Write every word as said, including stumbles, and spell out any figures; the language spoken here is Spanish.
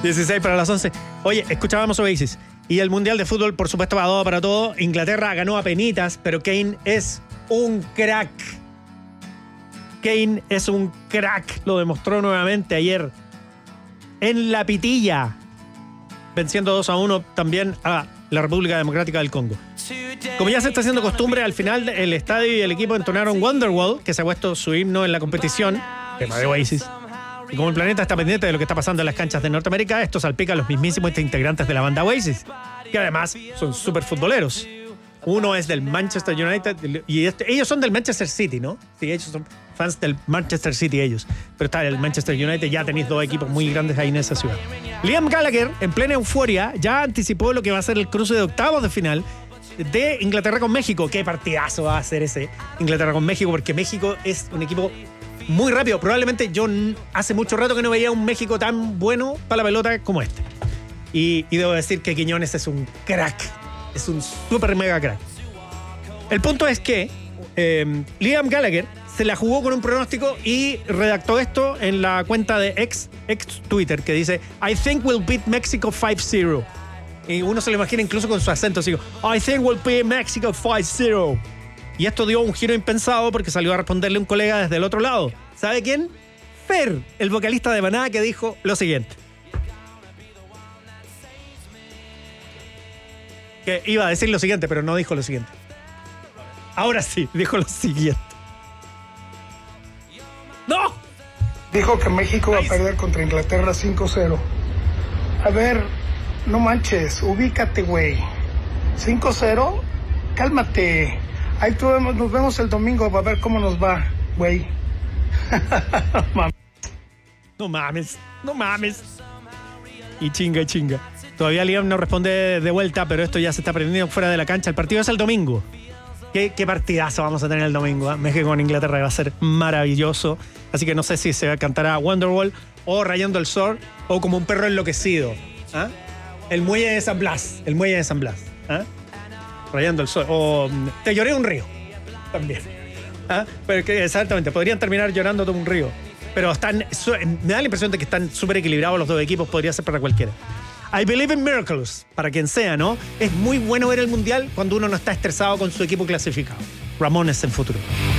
dieciséis para las once. Oye, escuchábamos Oasis. Y el Mundial de Fútbol, por supuesto, va todo para todo. Inglaterra ganó a penitas, pero Kane es un crack. Kane es un crack. Lo demostró nuevamente ayer en la pitilla, venciendo dos a uno también a la República Democrática del Congo. Como ya se está haciendo costumbre, al final el estadio y el equipo entonaron Wonderwall, que se ha puesto su himno en la competición, tema de Oasis. Y como el planeta está pendiente de lo que está pasando en las canchas de Norteamérica, esto salpica a los mismísimos integrantes de la banda Oasis, que además son súper futboleros. Uno es del Manchester United y este, ellos son del Manchester City, ¿no? Sí, ellos son fans del Manchester City, ellos. Pero está el Manchester United, ya tenéis dos equipos muy grandes ahí en esa ciudad. Liam Gallagher, en plena euforia, ya anticipó lo que va a ser el cruce de octavos de final de Inglaterra con México. Qué partidazo va a ser ese Inglaterra con México, porque México es un equipo muy rápido. Probablemente yo hace mucho rato que no veía un México tan bueno para la pelota como este. Y, y debo decir que Quiñones es un crack. Es un super mega crack. El punto es que eh, Liam Gallagher se la jugó con un pronóstico y redactó esto en la cuenta de ex, ex Twitter, que dice: I think we'll beat Mexico five cero. Y uno se lo imagina incluso con su acento, así: I think we'll beat Mexico five cero. Y esto dio un giro impensado porque salió a responderle un colega desde el otro lado. ¿Sabe quién? Fer, el vocalista de Maná, que dijo lo siguiente. Que iba a decir lo siguiente, pero no dijo lo siguiente. Ahora sí, dijo lo siguiente. ¡No! Dijo que México va a perder contra Inglaterra cinco cero. A ver, no manches, ubícate, güey. cinco cero, cálmate. Ahí tú vemos, nos vemos el domingo para ver cómo nos va, güey. No mames, no mames. Y chinga, y chinga. Todavía Liam no responde de vuelta, pero esto ya se está prendiendo fuera de la cancha. El partido es el domingo. ¿Qué, qué partidazo vamos a tener el domingo? ¿eh? México con Inglaterra va a ser maravilloso. Así que no sé si se cantará Wonderwall o Rayando el Sol o Como un perro enloquecido. ¿Ah? El muelle de San Blas. El muelle de San Blas. ¿Ah? Rayando el Sol. O Te lloré un río. También. ¿Ah? Pero que exactamente, podrían terminar llorando todo un río. Pero están, me da la impresión de que están súper equilibrados los dos equipos. Podría ser para cualquiera. I believe in miracles, para quien sea, ¿no? Es muy bueno ver el Mundial cuando uno no está estresado con su equipo clasificado. Ramones en Futuro.